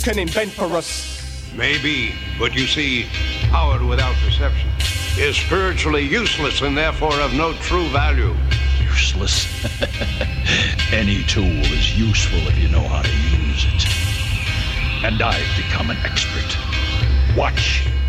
can invent for us. Maybe, but you see, power without perception is spiritually useless and therefore of no true value. Useless? Any tool is useful if you know how to use it. And I've become an expert. Watch.